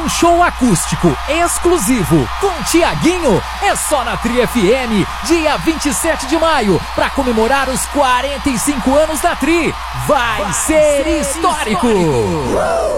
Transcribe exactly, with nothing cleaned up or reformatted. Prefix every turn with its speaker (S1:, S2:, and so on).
S1: Um show acústico exclusivo com Tiaguinho é só na Tri F M, dia vinte e sete de maio, para comemorar os quarenta e cinco anos da Tri. Vai, Vai ser, ser histórico! histórico.